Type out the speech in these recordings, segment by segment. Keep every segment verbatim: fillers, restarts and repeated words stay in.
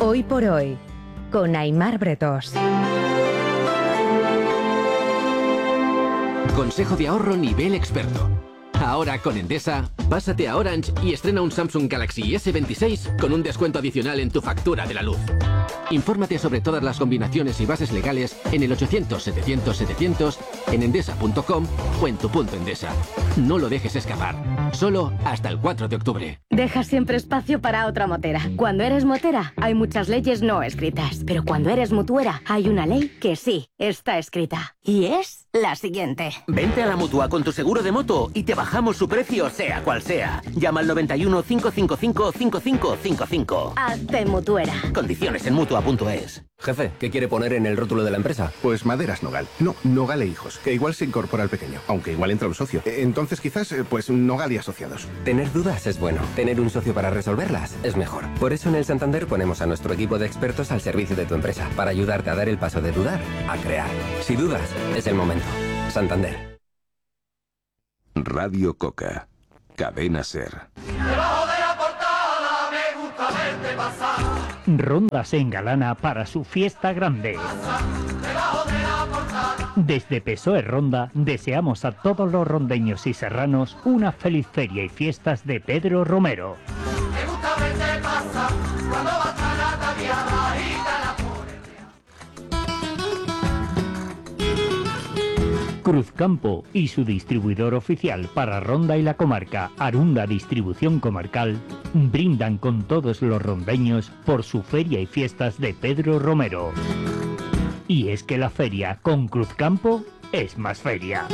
Hoy por hoy, con Aimar Bretós. Consejo de ahorro nivel experto. Ahora con Endesa, pásate a Orange y estrena un Samsung Galaxy ese veintiséis con un descuento adicional en tu factura de la luz. Infórmate sobre todas las combinaciones y bases legales en el ochocientos setecientos setecientos, en endesa punto com o en tu punto Endesa. No lo dejes escapar. Solo hasta el cuatro de octubre. Deja siempre espacio para otra motera. Cuando eres motera, hay muchas leyes no escritas. Pero cuando eres mutuera, hay una ley que sí está escrita. Y es la siguiente. Vente a la Mutua con tu seguro de moto y te bajamos su precio, sea cual sea. Llama al noventa y uno, cinco cinco cinco, cinco cinco cinco cinco. Hazte mutuera. Condiciones en mutua punto es. Jefe, ¿qué quiere poner en el rótulo de la empresa? Pues Maderas Nogal. No, Nogal e Hijos, que igual se incorpora al pequeño, aunque igual entra un socio. Entonces quizás, pues Nogal y Asociados. Tener dudas es bueno. Tener un socio para resolverlas es mejor. Por eso en el Santander ponemos a nuestro equipo de expertos al servicio de tu empresa, para ayudarte a dar el paso de dudar a crear. Si dudas, es el momento. Santander. Radio Coca. Cadena SER. Debajo de la portada me gusta verte pasar. Ronda se engalana para su fiesta grande. Desde P S O E Ronda deseamos a todos los rondeños y serranos una feliz feria y fiestas de Pedro Romero. Me gusta verte pasar cuando vas a la tabiada y te la Cruzcampo y su distribuidor oficial para Ronda y la comarca, Arunda Distribución Comarcal, brindan con todos los rondeños por su feria y fiestas de Pedro Romero. Y es que la feria con Cruzcampo es más feria.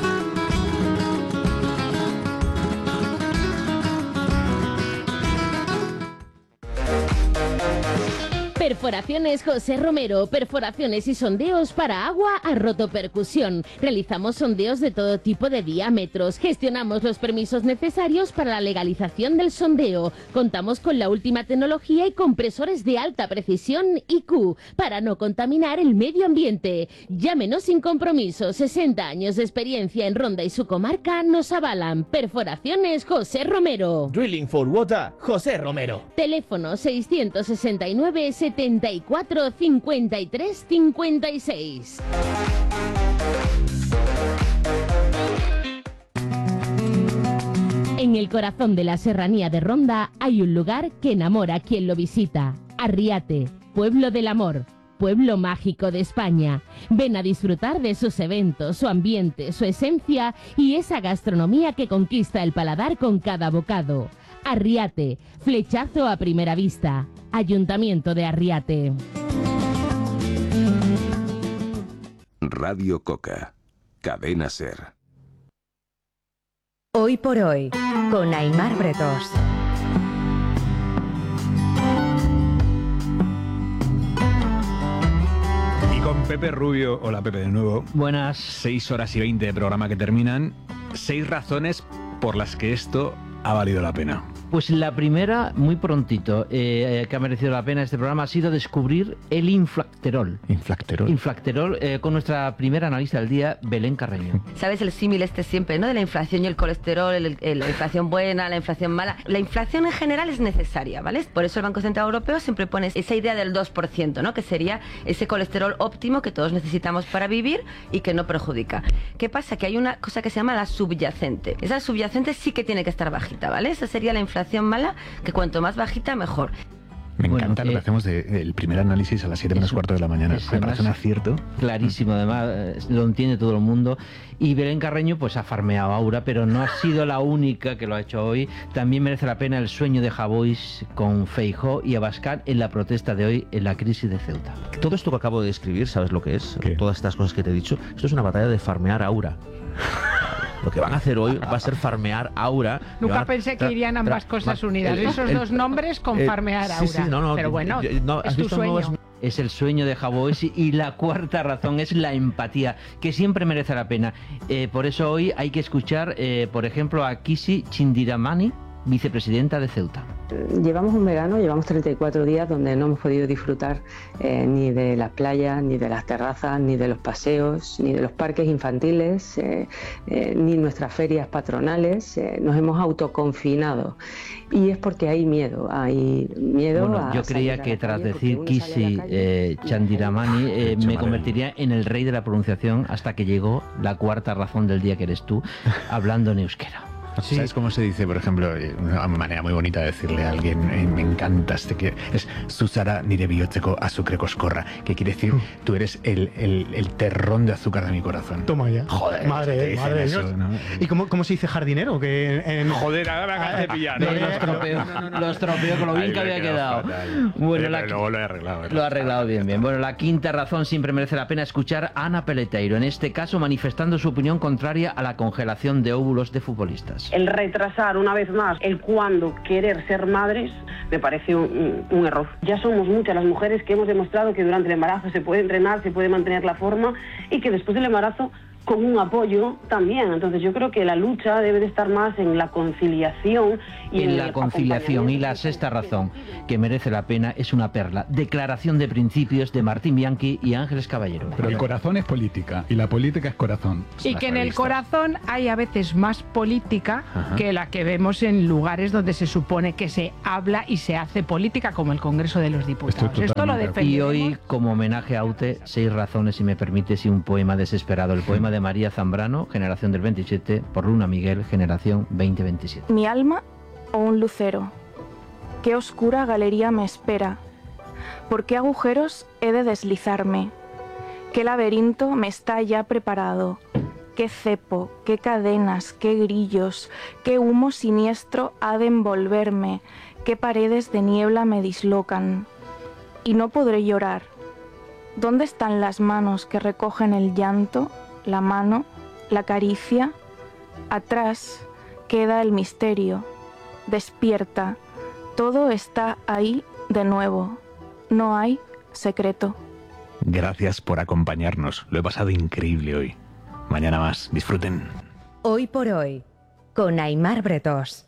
Perforaciones José Romero, perforaciones y sondeos para agua a rotopercusión. Realizamos sondeos de todo tipo de diámetros, gestionamos los permisos necesarios para la legalización del sondeo. Contamos con la última tecnología y compresores de alta precisión I Q para no contaminar el medio ambiente. Llámenos sin compromiso, sesenta años de experiencia en Ronda y su comarca nos avalan. Perforaciones José Romero. Drilling for Water, José Romero. Teléfono seiscientos sesenta y nueve, setenta y cuatro, cincuenta y tres, cincuenta y seis. En el corazón de la serranía de Ronda hay un lugar que enamora a quien lo visita. Arriate, pueblo del amor, pueblo mágico de España. Ven a disfrutar de sus eventos, su ambiente, su esencia y esa gastronomía que conquista el paladar con cada bocado. Arriate, flechazo a primera vista. Ayuntamiento de Arriate. Radio Coca. Cadena SER. Hoy por hoy, con Aimar Bretós. Y con Pepe Rubio. Hola Pepe de nuevo. Buenas. Seis horas y veinte de programa que terminan. Seis razones por las que esto ha valido la pena. Pues la primera, muy prontito, eh, que ha merecido la pena este programa, ha sido descubrir el inflacterol. Inflacterol. Inflacterol, eh, con nuestra primera analista del día, Belén Carreño. ¿Sabes el símil este siempre, no? De la inflación y el colesterol, el, el, la inflación buena, la inflación mala. La inflación en general es necesaria, ¿vale? Por eso el Banco Central Europeo siempre pone esa idea del dos por ciento, ¿no? Que sería ese colesterol óptimo que todos necesitamos para vivir y que no perjudica. ¿Qué pasa? Que hay una cosa que se llama la subyacente. Esa subyacente sí que tiene que estar bajita, ¿vale? Esa sería la inflación mala, que cuanto más bajita mejor. Me encanta bueno, lo eh, que hacemos del de, primer análisis a las siete menos cuarto de la mañana. Me parece un acierto. Clarísimo, además, lo entiende todo el mundo. Y Belén Carreño pues ha farmeado a Aura, pero no ha sido la única que lo ha hecho hoy. También merece la pena el sueño de Javois con Feijóo y Abascal en la protesta de hoy en la crisis de Ceuta. Todo esto que acabo de describir, ¿sabes lo que es? ¿Qué? Todas estas cosas que te he dicho, esto es una batalla de farmear a Aura. Lo que van a hacer hoy va a ser farmear Aura. Nunca pensé que irían ambas cosas unidas. Esos dos nombres con farmear Aura. Sí, sí, no, no, pero bueno, yo, no, es tu sueño. Nuevas... Es el sueño de Javois. Y la cuarta razón es la empatía, que siempre merece la pena. Eh, por eso hoy hay que escuchar, eh, por ejemplo, a Kishi Chindiramani, vicepresidenta de Ceuta. Llevamos un verano, llevamos treinta y cuatro días donde no hemos podido disfrutar eh, ni de las playas, ni de las terrazas, ni de los paseos, ni de los parques infantiles, eh, eh, ni nuestras ferias patronales. Eh, nos hemos autoconfinado y es porque hay miedo, hay miedo bueno, a yo creía que tras decir Kisi eh, Chandiramani eh, me convertiría en el rey de la pronunciación hasta que llegó la cuarta razón del día, que eres tú, hablando en euskera. Sí. ¿Sabes cómo se dice, por ejemplo, una manera muy bonita de decirle a alguien, eh, me encanta este que es Susara nire bihotzeko azukre koskorra, que quiere decir, tú eres el, el, el terrón de azúcar de mi corazón. Toma ya. Joder, madre, madre de Dios. ¿No? ¿Y cómo, cómo se dice jardinero? Que en... Joder, ahora me acabas de pillar. No, los tropeo, no, no, no, los tropeo con lo bien que había quedado. Bueno, pero la, luego lo he arreglado. ¿eh? Lo ha arreglado bien, bien. Bueno, la quinta razón siempre merece la pena escuchar a Ana Peleteiro, en este caso manifestando su opinión contraria a la congelación de óvulos de futbolistas. El retrasar una vez más el cuándo querer ser madres me parece un, un, un error. Ya somos muchas las mujeres que hemos demostrado que durante el embarazo se puede entrenar, se puede mantener la forma y que después del embarazo con un apoyo también. Entonces yo creo que la lucha debe de estar más en la conciliación y en, en la conciliación. Y la sexta razón que merece la pena es una perla: Declaración de Principios de Martín Bianchi y Ángeles Caballero. Pero el corazón es política y la política es corazón. Y que en el corazón hay a veces más política Ajá. que la que vemos en lugares donde se supone que se habla y se hace política, como el Congreso de los Diputados. Esto lo defendemos. Y hoy, como homenaje a Aute, seis razones, si me permites, y un poema desesperado. El poema de María Zambrano, generación del veintisiete, por Luna Miguel, generación veinte veintisiete. Mi alma o un lucero, qué oscura galería me espera, por qué agujeros he de deslizarme, qué laberinto me está ya preparado, qué cepo, qué cadenas, qué grillos, qué humo siniestro ha de envolverme, qué paredes de niebla me dislocan, y no podré llorar. ¿Dónde están las manos que recogen el llanto? La mano, la caricia, atrás queda el misterio. Despierta, todo está ahí de nuevo. No hay secreto. Gracias por acompañarnos. Lo he pasado increíble hoy. Mañana más. Disfruten. Hoy por hoy, con Aimar Bretós.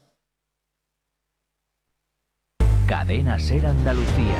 Cadena Ser Andalucía.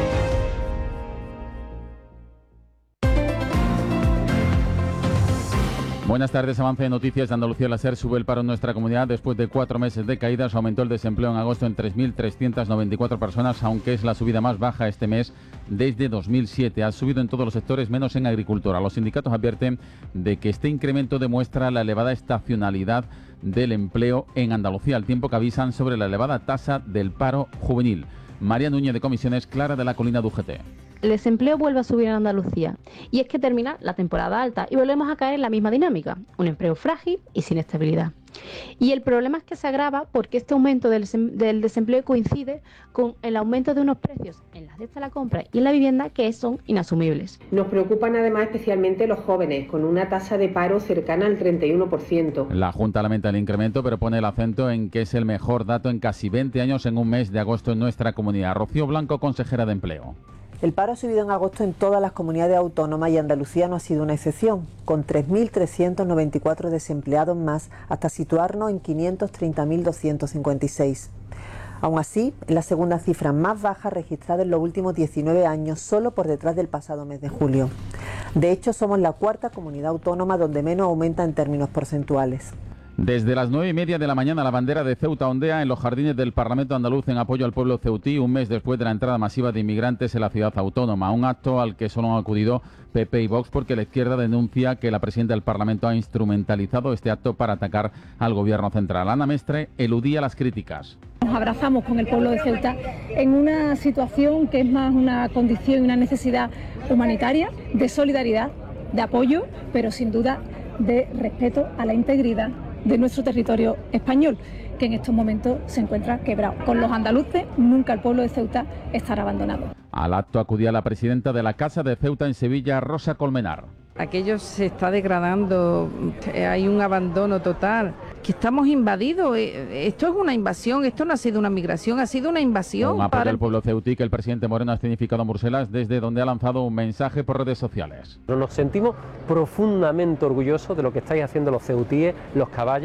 Buenas tardes. Avance de noticias de Andalucía. La SER sube el paro en nuestra comunidad. Después de cuatro meses de caídas, aumentó el desempleo en agosto en tres mil trescientas noventa y cuatro personas, aunque es la subida más baja este mes desde dos mil siete. Ha subido en todos los sectores, menos en agricultura. Los sindicatos advierten de que este incremento demuestra la elevada estacionalidad del empleo en Andalucía, al tiempo que avisan sobre la elevada tasa del paro juvenil. María Núñez, de Comisiones, Clara de la Colina de U G T. El desempleo vuelve a subir en Andalucía y es que termina la temporada alta y volvemos a caer en la misma dinámica, un empleo frágil y sin estabilidad. Y el problema es que se agrava porque este aumento del, del desempleo coincide con el aumento de unos precios en las cestas de la compra y en la vivienda que son inasumibles. Nos preocupan además especialmente los jóvenes, con una tasa de paro cercana al treinta y uno por ciento. La Junta lamenta el incremento, pero pone el acento en que es el mejor dato en casi veinte años en un mes de agosto en nuestra comunidad. Rocío Blanco, consejera de Empleo. El paro ha subido en agosto en todas las comunidades autónomas y Andalucía no ha sido una excepción, con tres mil trescientos noventa y cuatro desempleados más, hasta situarnos en quinientos treinta mil doscientos cincuenta y seis. Aún así, es la segunda cifra más baja registrada en los últimos diecinueve años, solo por detrás del pasado mes de julio. De hecho, somos la cuarta comunidad autónoma donde menos aumenta en términos porcentuales. Desde las nueve y media de la mañana, la bandera de Ceuta ondea en los jardines del Parlamento andaluz en apoyo al pueblo ceutí, un mes después de la entrada masiva de inmigrantes en la ciudad autónoma. Un acto al que solo han acudido P P y Vox porque la izquierda denuncia que la presidenta del Parlamento ha instrumentalizado este acto para atacar al gobierno central. Ana Mestre eludía las críticas. Nos abrazamos con el pueblo de Ceuta en una situación que es más una condición y una necesidad humanitaria, de solidaridad, de apoyo, pero sin duda de respeto a la integridad de nuestro territorio español, que en estos momentos se encuentra quebrado. Con los andaluces, nunca el pueblo de Ceuta estará abandonado. Al acto acudía la presidenta de la Casa de Ceuta en Sevilla, Rosa Colmenar. Aquello se está degradando, hay un abandono total, que estamos invadidos. Esto es una invasión, esto no ha sido una migración, ha sido una invasión. Un apoyo al pueblo ceutí que el presidente Moreno ha escenificado en Bruselas, desde donde ha lanzado un mensaje por redes sociales. Nos sentimos profundamente orgullosos de lo que estáis haciendo los ceutíes, los caballos,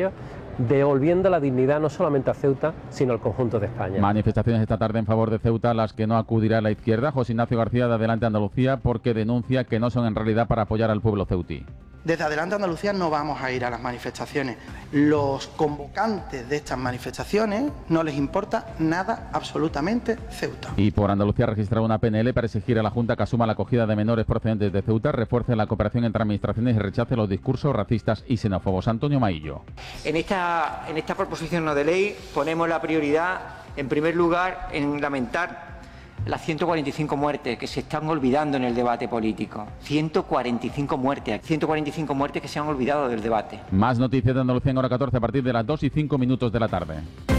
devolviendo la dignidad no solamente a Ceuta, sino al conjunto de España. Manifestaciones esta tarde en favor de Ceuta, las que no acudirá la izquierda. José Ignacio García de Adelante Andalucía, porque denuncia que no son en realidad para apoyar al pueblo ceutí. Desde Adelante Andalucía no vamos a ir a las manifestaciones. Los convocantes de estas manifestaciones no les importa nada, absolutamente, Ceuta. Y por Andalucía ha registrado una P N L para exigir a la Junta que asuma la acogida de menores procedentes de Ceuta, refuerce la cooperación entre administraciones y rechace los discursos racistas y xenófobos. Antonio Maillo. En esta, en esta proposición no de ley ponemos la prioridad, en primer lugar, en lamentar las ciento cuarenta y cinco muertes que se están olvidando en el debate político. ciento cuarenta y cinco muertes, ciento cuarenta y cinco muertes que se han olvidado del debate. Más noticias de Andalucía en hora catorce a partir de las dos y cinco minutos de la tarde.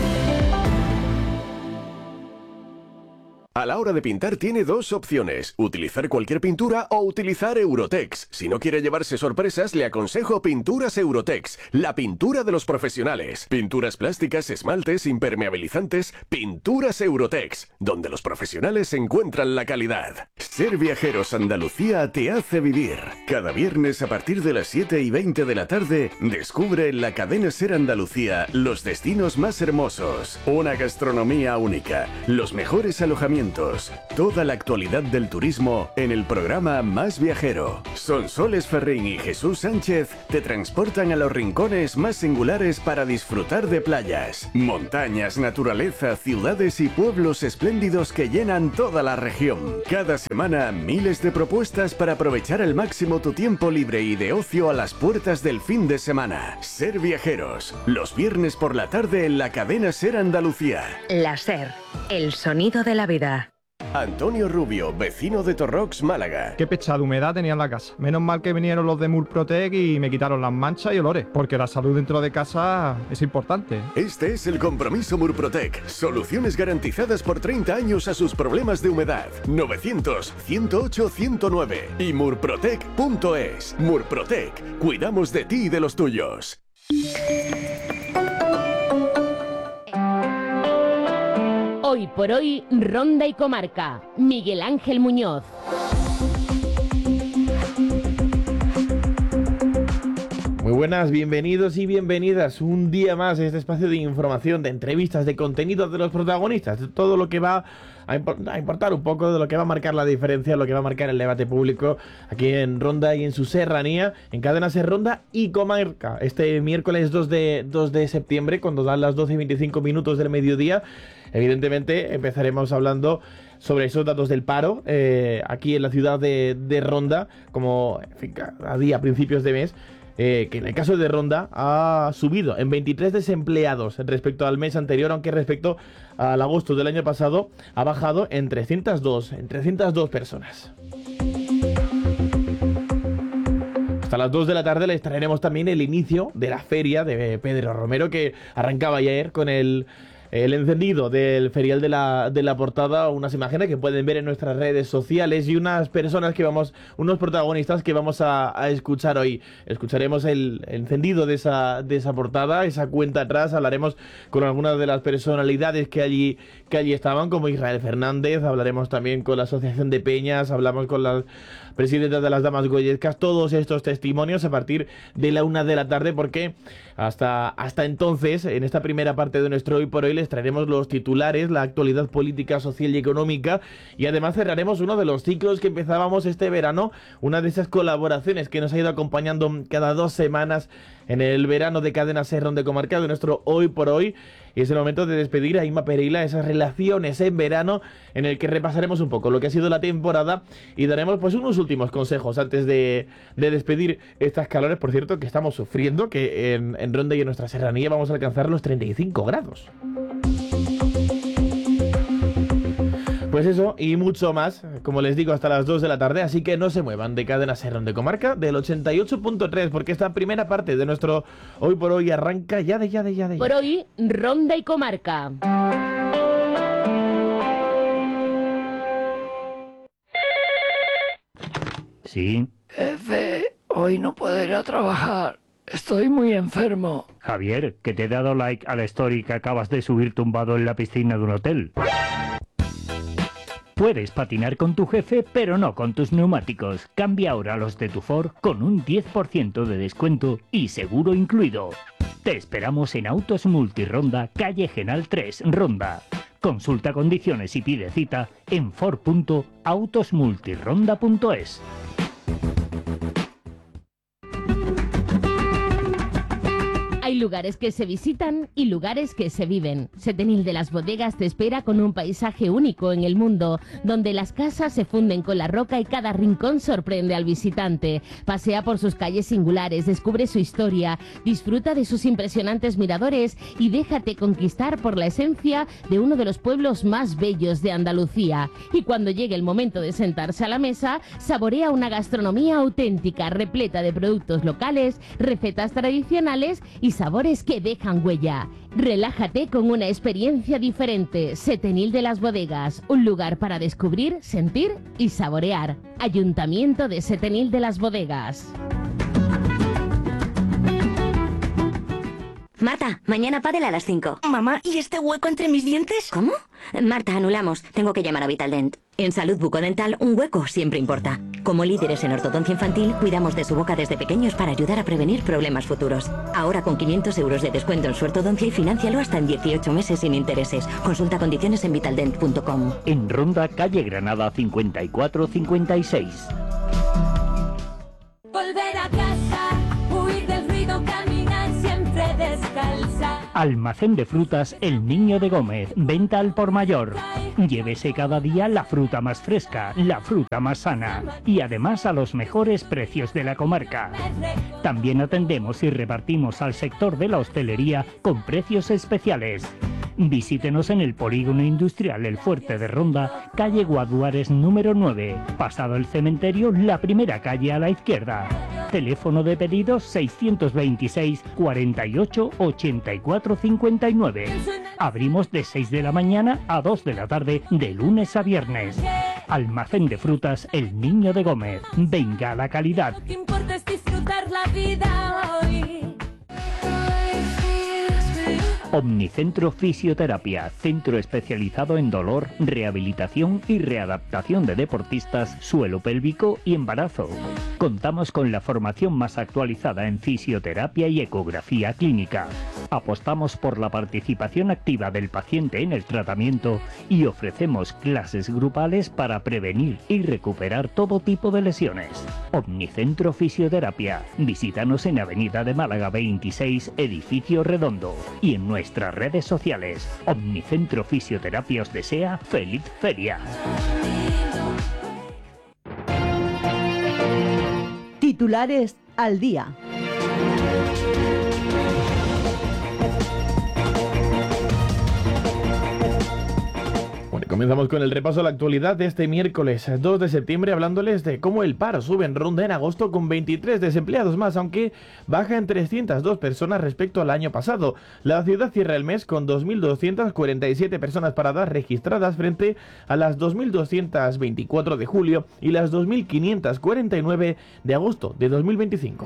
A la hora de pintar tiene dos opciones, utilizar cualquier pintura o utilizar Eurotex. Si no quiere llevarse sorpresas, le aconsejo Pinturas Eurotex, la pintura de los profesionales. Pinturas plásticas, esmaltes, impermeabilizantes, Pinturas Eurotex, donde los profesionales encuentran la calidad. Ser Viajeros Andalucía te hace vivir. Cada viernes a partir de las siete y veinte de la tarde, descubre en la cadena Ser Andalucía los destinos más hermosos, una gastronomía única, los mejores alojamientos, toda la actualidad del turismo en el programa Más Viajero. Sonsoles Ferrín y Jesús Sánchez te transportan a los rincones más singulares para disfrutar de playas, montañas, naturaleza, ciudades y pueblos espléndidos que llenan toda la región. Cada semana miles de propuestas para aprovechar al máximo tu tiempo libre y de ocio a las puertas del fin de semana. Ser Viajeros, los viernes por la tarde en la cadena Ser Andalucía. La Ser, el sonido de la vida. Antonio Rubio, vecino de Torrox, Málaga. Qué pechada de humedad tenía en la casa. Menos mal que vinieron los de Murprotec y me quitaron las manchas y olores, porque la salud dentro de casa es importante. Este es el compromiso Murprotec. Soluciones garantizadas por treinta años a sus problemas de humedad. novecientos, ciento ocho, ciento nueve y murprotec punto es. Murprotec. Cuidamos de ti y de los tuyos. Hoy por hoy, Ronda y Comarca. Miguel Ángel Muñoz. Muy buenas, bienvenidos y bienvenidas un día más a este espacio de información, de entrevistas, de contenidos de los protagonistas, de todo lo que va a, import a importar un poco, de lo que va a marcar la diferencia, lo que va a marcar el debate público aquí en Ronda y en su serranía, en Cadena Ser Ronda y Comarca. Este miércoles dos de septiembre, cuando dan las doce y veinticinco minutos del mediodía, evidentemente empezaremos hablando sobre esos datos del paro eh, aquí en la ciudad de, de Ronda, como en fin, a día, a principios de mes. Eh, que en el caso de Ronda ha subido en veintitrés desempleados respecto al mes anterior, aunque respecto al agosto del año pasado ha bajado en trescientas dos, en trescientas dos personas. Hasta las dos de la tarde les traeremos también el inicio de la feria de Pedro Romero, que arrancaba ayer con el... el encendido del ferial de la, de la portada, unas imágenes que pueden ver en nuestras redes sociales y unas personas que vamos, unos protagonistas que vamos a, a escuchar hoy. Escucharemos el, el encendido de esa, de esa portada, esa cuenta atrás, hablaremos con algunas de las personalidades que allí, que allí estaban, como Israel Fernández, hablaremos también con la Asociación de Peñas, hablamos con la presidenta de las Damas Goyescas, todos estos testimonios a partir de la una de la tarde, porque hasta, hasta entonces, en esta primera parte de nuestro Hoy por Hoy, les traeremos los titulares, la actualidad política, social y económica, y además cerraremos uno de los ciclos que empezábamos este verano, una de esas colaboraciones que nos ha ido acompañando cada dos semanas en el verano de Cadena Ser Ronda y Comarca, de nuestro Hoy por Hoy. Y es el momento de despedir a Inma Pereira, esas relaciones en verano, en el que repasaremos un poco lo que ha sido la temporada y daremos pues unos últimos consejos antes de, de despedir estas calores, por cierto, que estamos sufriendo, que en, en Ronda y en nuestra serranía vamos a alcanzar los treinta y cinco grados. Pues eso y mucho más, como les digo, hasta las dos de la tarde, así que no se muevan de Cadena Ser Ronda y Comarca del ochenta y ocho punto tres, porque esta primera parte de nuestro Hoy por Hoy arranca ya de ya de ya de ya. Por hoy, Ronda y Comarca. Sí. Jefe, hoy no puedo ir a trabajar. Estoy muy enfermo. Javier, que te he dado like a la story que acabas de subir tumbado en la piscina de un hotel. Puedes patinar con tu jefe, pero no con tus neumáticos. Cambia ahora los de tu Ford con un diez por ciento de descuento y seguro incluido. Te esperamos en Autos Multironda, calle Genal tres, Ronda. Consulta condiciones y pide cita en ford punto autos multironda punto es. Hay lugares que se visitan y lugares que se viven. Setenil de las Bodegas te espera con un paisaje único en el mundo, donde las casas se funden con la roca y cada rincón sorprende al visitante. Pasea por sus calles singulares, descubre su historia, disfruta de sus impresionantes miradores y déjate conquistar por la esencia de uno de los pueblos más bellos de Andalucía. Y cuando llegue el momento de sentarse a la mesa, saborea una gastronomía auténtica, repleta de productos locales, recetas tradicionales y sabores que dejan huella. Relájate con una experiencia diferente. Setenil de las Bodegas, un lugar para descubrir, sentir y saborear. Ayuntamiento de Setenil de las Bodegas. Marta, mañana pádel a las cinco. Mamá, ¿y este hueco entre mis dientes? ¿Cómo? Marta, anulamos. Tengo que llamar a Vitaldent. En salud bucodental, un hueco siempre importa. Como líderes en ortodoncia infantil, cuidamos de su boca desde pequeños para ayudar a prevenir problemas futuros. Ahora con quinientos euros de descuento en su ortodoncia y financialo hasta en dieciocho meses sin intereses. Consulta condiciones en vitaldent punto com. En Ronda, calle Granada cincuenta y cuatro cincuenta y seis. Volver a casa, huir del ruido, caminar siempre descalza. Almacén de frutas El Niño de Gómez, venta al por mayor. Llévese cada día la fruta más fresca, la fruta más sana y además a los mejores precios de la comarca. También atendemos y repartimos al sector de la hostelería con precios especiales. Visítenos en el Polígono Industrial El Fuerte de Ronda, calle Guaduares número nueve, pasado el cementerio, la primera calle a la izquierda. Teléfono de pedidos seiscientos veintiséis, cuarenta y ocho, ochenta y cuatro cincuenta y nueve. Abrimos de seis de la mañana a dos de la tarde, de lunes a viernes. Almacén de frutas El Niño de Gómez. Venga la calidad. Lo que importa es disfrutar la vida hoy. Omnicentro Fisioterapia, centro especializado en dolor, rehabilitación y readaptación de deportistas, suelo pélvico y embarazo. Contamos con la formación más actualizada en fisioterapia y ecografía clínica. Apostamos por la participación activa del paciente en el tratamiento y ofrecemos clases grupales para prevenir y recuperar todo tipo de lesiones. Omnicentro Fisioterapia. Visítanos en Avenida de Málaga veintiséis, Edificio Redondo, y en nuestras redes sociales. Omnicentro Fisioterapia os desea feliz feria. Titulares al día. Comenzamos con el repaso a la actualidad de este miércoles dos de septiembre, hablándoles de cómo el paro sube en Ronda en agosto con veintitrés desempleados más, aunque baja en trescientas dos personas respecto al año pasado. La ciudad cierra el mes con dos mil doscientas cuarenta y siete personas paradas registradas frente a las dos mil doscientas veinticuatro de julio y las dos mil quinientas cuarenta y nueve de agosto de dos mil veinticinco.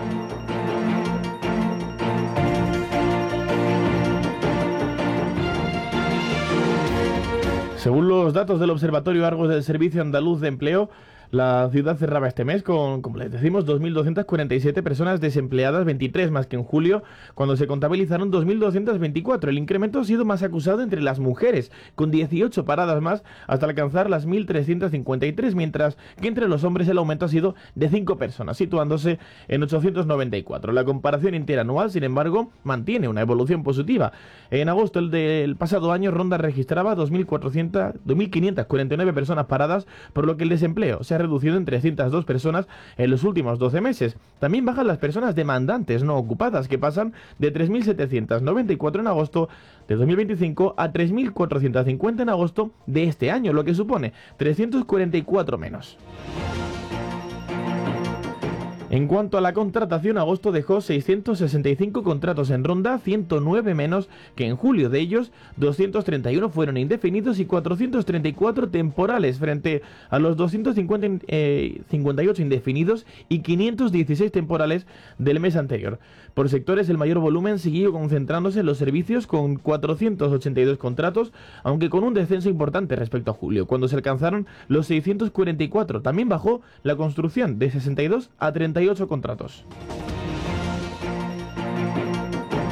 Según los datos del Observatorio Argos del Servicio Andaluz de Empleo, la ciudad cerraba este mes con, como les decimos, dos mil doscientas cuarenta y siete personas desempleadas, veintitrés más que en julio, cuando se contabilizaron dos mil doscientas veinticuatro. El incremento ha sido más acusado entre las mujeres, con dieciocho paradas más hasta alcanzar las mil trescientas cincuenta y tres, mientras que entre los hombres el aumento ha sido de cinco personas, situándose en ochocientos noventa y cuatro. La comparación interanual, sin embargo, mantiene una evolución positiva. En agosto el del pasado año, Ronda registraba dos mil quinientas cuarenta y nueve personas paradas, por lo que el desempleo se ha reducido en trescientas dos personas en los últimos doce meses. También bajan las personas demandantes no ocupadas, que pasan de tres mil setecientas noventa y cuatro en agosto de dos mil veinticinco a tres mil cuatrocientas cincuenta en agosto de este año, lo que supone trescientos cuarenta y cuatro menos. En cuanto a la contratación, agosto dejó seiscientos sesenta y cinco contratos en Ronda, ciento nueve menos que en julio. De ellos, doscientos treinta y uno fueron indefinidos y cuatrocientos treinta y cuatro temporales, frente a los doscientos cincuenta, eh, cincuenta y ocho indefinidos y quinientos dieciséis temporales del mes anterior. Por sectores, el mayor volumen siguió concentrándose en los servicios, con cuatrocientos ochenta y dos contratos, aunque con un descenso importante respecto a julio, cuando se alcanzaron los seiscientos cuarenta y cuatro. También bajó la construcción, de sesenta y dos a treinta y ocho contratos.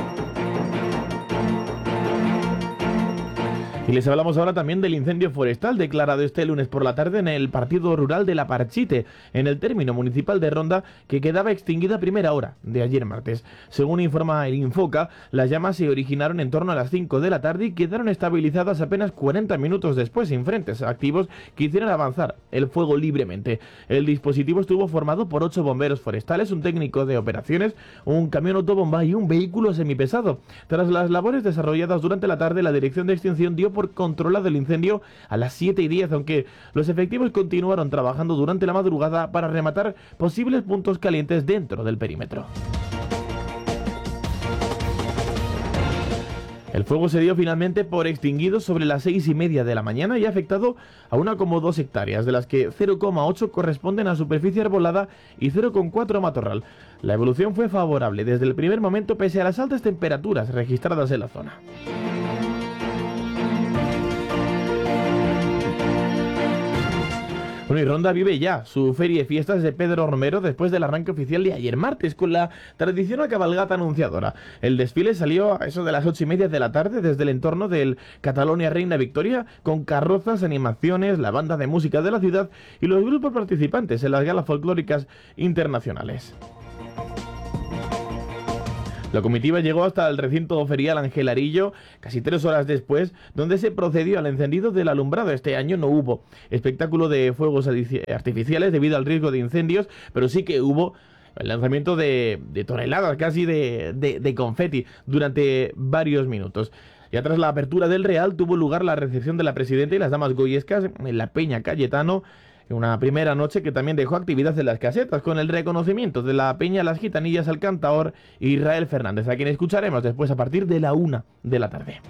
Y les hablamos ahora también del incendio forestal declarado este lunes por la tarde en el partido rural de La Parchite, en el término municipal de Ronda, que quedaba extinguida a primera hora de ayer martes. Según informa el Infoca, las llamas se originaron en torno a las cinco de la tarde y quedaron estabilizadas apenas cuarenta minutos después, sin frentes activos que hicieran avanzar el fuego libremente. El dispositivo estuvo formado por ocho bomberos forestales, un técnico de operaciones, un camión autobomba y un vehículo semipesado. Tras las labores desarrolladas durante la tarde, la Dirección de Extinción dio por controlado el incendio a las siete y diez, aunque los efectivos continuaron trabajando durante la madrugada para rematar posibles puntos calientes dentro del perímetro. El fuego se dio finalmente por extinguido sobre las seis y media de la mañana y ha afectado a una coma dos hectáreas, de las que cero coma ocho corresponden a superficie arbolada y cero coma cuatro a matorral. La evolución fue favorable desde el primer momento pese a las altas temperaturas registradas en la zona. Bueno, y Ronda vive ya su feria y fiestas de Pedro Romero después del arranque oficial de ayer martes con la tradicional cabalgata anunciadora. El desfile salió a eso de las ocho y media de la tarde desde el entorno del Catalonia Reina Victoria, con carrozas, animaciones, la banda de música de la ciudad y los grupos participantes en las galas folclóricas internacionales. La comitiva llegó hasta el recinto ferial Ángel Arillo casi tres horas después, donde se procedió al encendido del alumbrado. Este año no hubo espectáculo de fuegos artificiales debido al riesgo de incendios, pero sí que hubo el lanzamiento de, de toneladas casi de, de, de confeti durante varios minutos. Ya tras la apertura del Real tuvo lugar la recepción de la presidenta y las damas goyescas en la Peña Cayetano, una primera noche que también dejó actividad en las casetas, con el reconocimiento de la Peña Las Gitanillas al cantaor Israel Fernández, a quien escucharemos después a partir de la una de la tarde.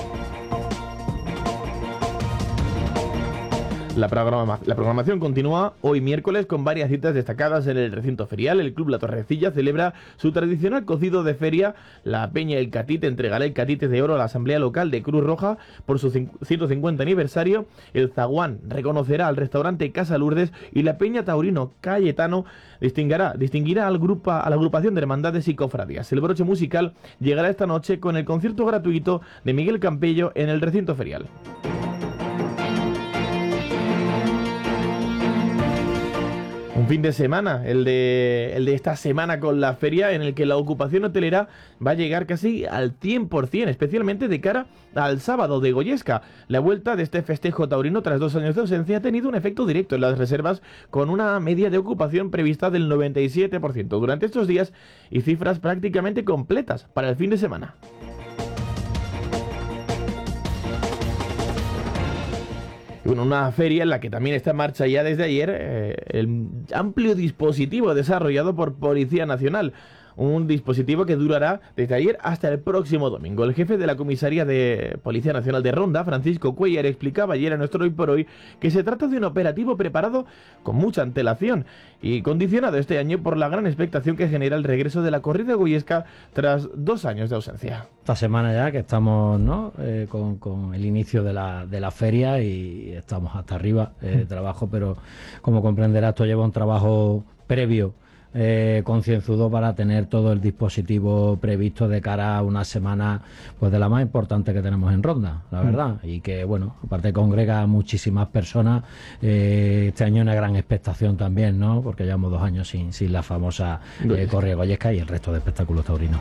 La, programa, la programación continúa hoy miércoles con varias citas destacadas en el recinto ferial. El Club La Torrecilla celebra su tradicional cocido de feria. La Peña El Catite entregará el Catite de Oro a la Asamblea Local de Cruz Roja por su ciento cincuenta aniversario. El Zaguán reconocerá al restaurante Casa Lourdes y la Peña Taurino Cayetano distinguirá, distinguirá al grupo, a la agrupación de hermandades y cofradías. El broche musical llegará esta noche con el concierto gratuito de Miguel Campello en el recinto ferial. Un fin de semana, el de, el de esta semana con la feria, en el que la ocupación hotelera va a llegar casi al cien por ciento, especialmente de cara al sábado de Goyesca. La vuelta de este festejo taurino tras dos años de ausencia ha tenido un efecto directo en las reservas, con una media de ocupación prevista del noventa y siete por ciento durante estos días y cifras prácticamente completas para el fin de semana. Bueno, una feria en la que también está en marcha ya desde ayer eh, el amplio dispositivo desarrollado por Policía Nacional. Un dispositivo que durará desde ayer hasta el próximo domingo. El jefe de la Comisaría de Policía Nacional de Ronda, Francisco Cuellar, explicaba ayer a nuestro Hoy por Hoy que se trata de un operativo preparado con mucha antelación y condicionado este año por la gran expectación que genera el regreso de la corrida goyesca tras dos años de ausencia. Esta semana ya que estamos, ¿no? eh, con, con el inicio de la, de la feria y estamos hasta arriba de eh, trabajo, pero como comprenderás, esto lleva un trabajo previo Eh, concienzudo para tener todo el dispositivo previsto de cara a una semana pues de la más importante que tenemos en Ronda, la verdad, y que bueno, aparte congrega a muchísimas personas. Eh, este año una gran expectación también, ¿no? Porque llevamos dos años sin, sin la famosa eh, corrida goyesca y el resto de espectáculos taurinos.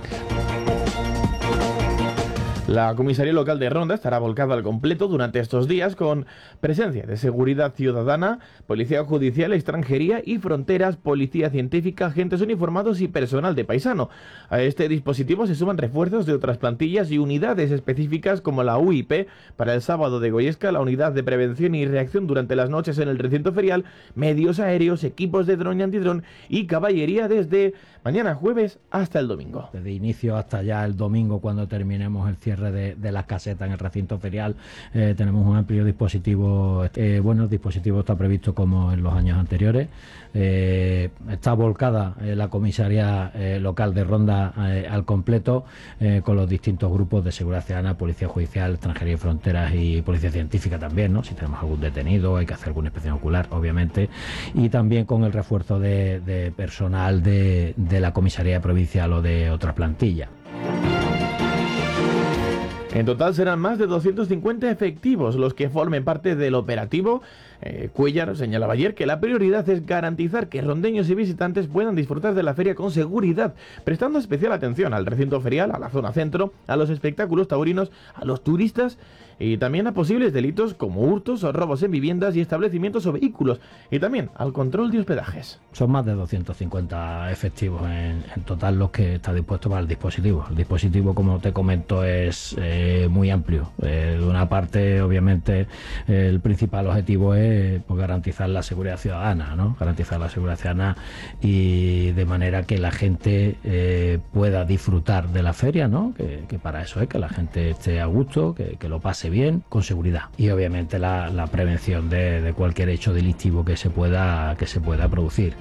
La comisaría local de Ronda estará volcada al completo durante estos días, con presencia de seguridad ciudadana, policía judicial, extranjería y fronteras, policía científica, agentes uniformados y personal de paisano. A este dispositivo se suman refuerzos de otras plantillas y unidades específicas como la U I P para el sábado de Goyesca, la unidad de prevención y reacción durante las noches en el recinto ferial, medios aéreos, equipos de dron y antidrón y caballería desde mañana jueves hasta el domingo. Desde inicio hasta ya el domingo, cuando terminemos el cierre De, de las casetas en el recinto ferial, eh, tenemos un amplio dispositivo. Eh, bueno, el dispositivo está previsto como en los años anteriores. Eh, está volcada eh, la comisaría eh, local de Ronda eh, al completo, eh, con los distintos grupos de seguridad ciudadana, policía judicial, extranjería y fronteras y policía científica también, ¿no? Si tenemos algún detenido, hay que hacer alguna inspección ocular, obviamente, y también con el refuerzo de, de personal de, de la comisaría provincial o de otras plantillas. En total serán más de doscientos cincuenta efectivos los que formen parte del operativo. Eh, Cuéllar señalaba ayer que la prioridad es garantizar que rondeños y visitantes puedan disfrutar de la feria con seguridad, prestando especial atención al recinto ferial, a la zona centro, a los espectáculos taurinos, a los turistas y también a posibles delitos como hurtos o robos en viviendas y establecimientos o vehículos, y también al control de hospedajes. Son más de doscientos cincuenta efectivos en, en total los que está dispuesto para el dispositivo. El dispositivo, como te comento, es eh, muy amplio. Eh, de una parte, obviamente, eh, el principal objetivo es pues, garantizar la seguridad ciudadana, ¿no? Garantizar la seguridad ciudadana y de manera que la gente eh, pueda disfrutar de la feria, ¿no? Que, que para eso es que la gente esté a gusto, que, que lo pase bien, con seguridad. Y obviamente la, la prevención de, de cualquier hecho delictivo que se pueda, que se pueda producir.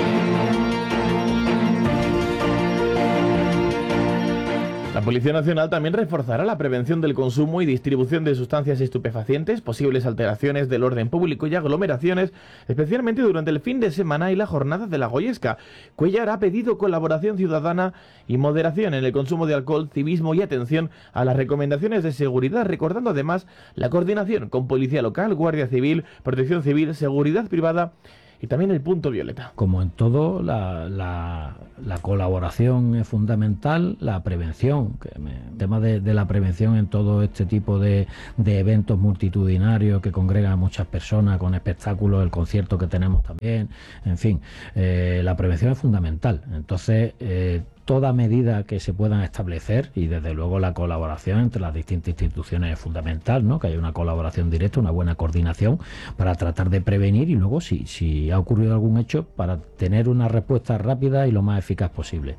La Policía Nacional también reforzará la prevención del consumo y distribución de sustancias estupefacientes, posibles alteraciones del orden público y aglomeraciones, especialmente durante el fin de semana y la jornada de la Goyesca. Cuéllar ha pedido colaboración ciudadana y moderación en el consumo de alcohol, civismo y atención a las recomendaciones de seguridad, recordando además la coordinación con Policía Local, Guardia Civil, Protección Civil, Seguridad Privada y también el punto violeta. Como en todo, la, la, la colaboración es fundamental, la prevención, que me, el tema de, de la prevención en todo este tipo de, de eventos multitudinarios que congregan a muchas personas, con espectáculos, el concierto que tenemos también, en fin, eh, la prevención es fundamental. Entonces, eh, toda medida que se puedan establecer, y desde luego la colaboración entre las distintas instituciones es fundamental, ¿no? Que haya una colaboración directa, una buena coordinación para tratar de prevenir y luego si, si ha ocurrido algún hecho para tener una respuesta rápida y lo más eficaz posible.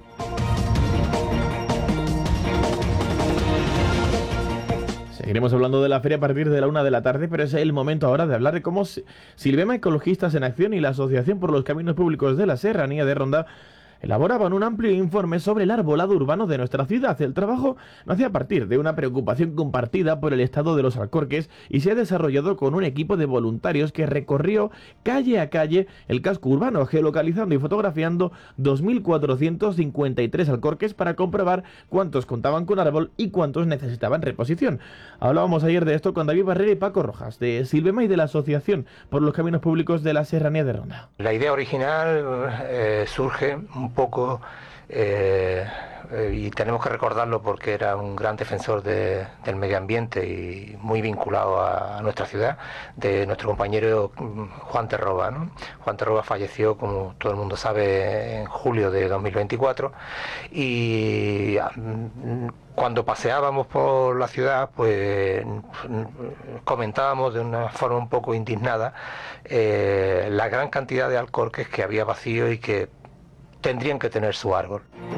Seguiremos hablando de la feria a partir de la una de la tarde, pero es el momento ahora de hablar de cómo Silvema Ecologistas en Acción y la Asociación por los Caminos Públicos de la Serranía de Ronda elaboraban un amplio informe sobre el arbolado urbano de nuestra ciudad. El trabajo nace a partir de una preocupación compartida por el estado de los alcorques y se ha desarrollado con un equipo de voluntarios que recorrió calle a calle el casco urbano, geolocalizando y fotografiando dos mil cuatrocientos cincuenta y tres alcorques para comprobar cuántos contaban con árbol y cuántos necesitaban reposición. Hablábamos ayer de esto con David Barrera y Paco Rojas, de Silvema y de la Asociación por los Caminos Públicos de la Serranía de Ronda. La idea original eh, surge un poco eh, eh, y tenemos que recordarlo porque era un gran defensor de, del medio ambiente y muy vinculado a, a nuestra ciudad, de nuestro compañero Juan Terroba, ¿no? Juan Terroba falleció, como todo el mundo sabe, en julio de dos mil veinticuatro y cuando paseábamos por la ciudad pues comentábamos de una forma un poco indignada eh, la gran cantidad de alcorques que había vacío y que tendrían que tener su árbol.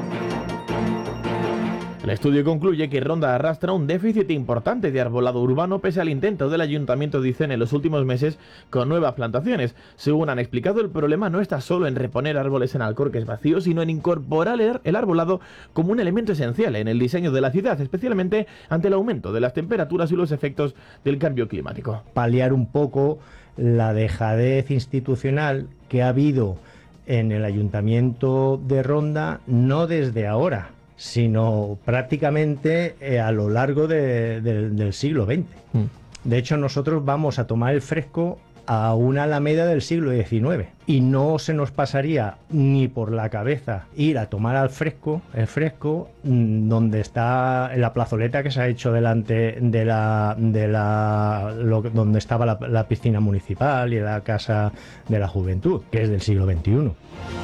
El estudio concluye que Ronda arrastra un déficit importante de arbolado urbano pese al intento del ayuntamiento, dicen, en los últimos meses con nuevas plantaciones. Según han explicado, el problema no está solo en reponer árboles en alcorques vacíos, sino en incorporar el arbolado como un elemento esencial en el diseño de la ciudad, especialmente ante el aumento de las temperaturas y los efectos del cambio climático. Paliar un poco la dejadez institucional que ha habido en el Ayuntamiento de Ronda, no desde ahora, sino prácticamente eh, a lo largo de, de, del siglo veinte. Mm. De hecho, nosotros vamos a tomar el fresco a una alameda del siglo diecinueve y no se nos pasaría ni por la cabeza ir a tomar al fresco, el fresco, donde está en la plazoleta que se ha hecho delante de la, de la lo, donde estaba la, la piscina municipal y la casa de la juventud, que es del siglo veintiuno.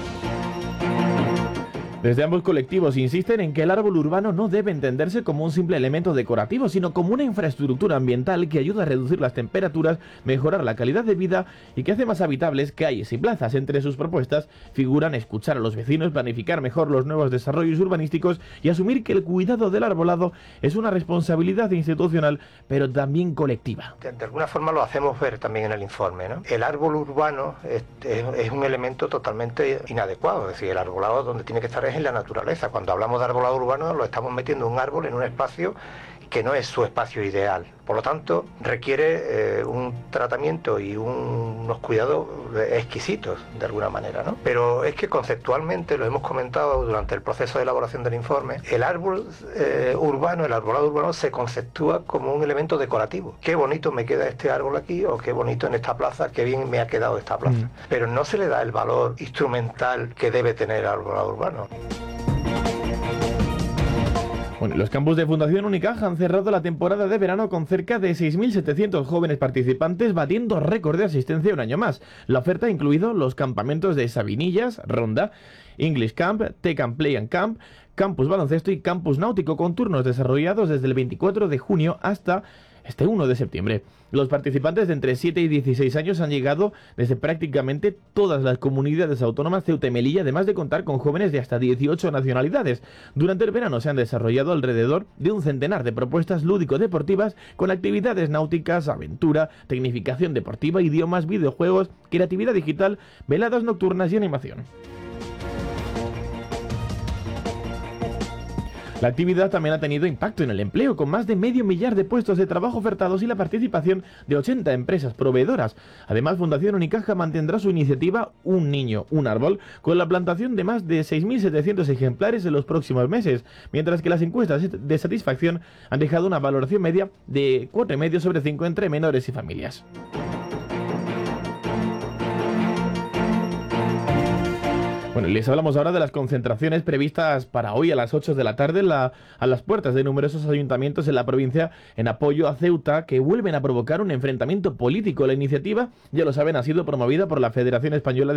Desde ambos colectivos insisten en que el árbol urbano no debe entenderse como un simple elemento decorativo, sino como una infraestructura ambiental que ayuda a reducir las temperaturas, mejorar la calidad de vida y que hace más habitables calles y plazas. Entre sus propuestas figuran escuchar a los vecinos, planificar mejor los nuevos desarrollos urbanísticos y asumir que el cuidado del arbolado es una responsabilidad institucional, pero también colectiva. De, de alguna forma lo hacemos ver también en el informe, ¿no? El árbol urbano es, es, es un elemento totalmente inadecuado, es decir, el arbolado donde tiene que estar es en la naturaleza. Cuando hablamos de arbolado urbano lo estamos metiendo un árbol en un espacio que no es su espacio ideal. Por lo tanto, requiere eh, un tratamiento y un, unos cuidados exquisitos, de alguna manera, ¿no? Pero es que conceptualmente, lo hemos comentado durante el proceso de elaboración del informe, el árbol eh, urbano, el arbolado urbano se conceptúa como un elemento decorativo. Qué bonito me queda este árbol aquí, o qué bonito en esta plaza, qué bien me ha quedado esta plaza. Mm. Pero no se le da el valor instrumental que debe tener el arbolado urbano. Bueno, los campus de Fundación Unicaja han cerrado la temporada de verano con cerca de seis mil setecientos jóvenes participantes, batiendo récord de asistencia un año más. La oferta ha incluido los campamentos de Sabinillas, Ronda, English Camp, Tech and Play and Camp, Campus Baloncesto y Campus Náutico, con turnos desarrollados desde el veinticuatro de junio hasta este uno de septiembre. Los participantes de entre siete y dieciséis años han llegado desde prácticamente todas las comunidades autónomas Ceuta y Melilla, además de contar con jóvenes de hasta dieciocho nacionalidades. Durante el verano se han desarrollado alrededor de un centenar de propuestas lúdico-deportivas con actividades náuticas, aventura, tecnificación deportiva, idiomas, videojuegos, creatividad digital, veladas nocturnas y animación. La actividad también ha tenido impacto en el empleo, con más de medio millar de puestos de trabajo ofertados y la participación de ochenta empresas proveedoras. Además, Fundación Unicaja mantendrá su iniciativa Un Niño, Un Árbol, con la plantación de más de seis mil setecientos ejemplares en los próximos meses, mientras que las encuestas de satisfacción han dejado una valoración media de cuatro coma cinco sobre cinco entre menores y familias. Bueno, les hablamos ahora de las concentraciones previstas para hoy a las ocho de la tarde la, a las puertas de numerosos ayuntamientos en la provincia en apoyo a Ceuta, que vuelven a provocar un enfrentamiento político. La iniciativa, ya lo saben, ha sido promovida por la Federación Española de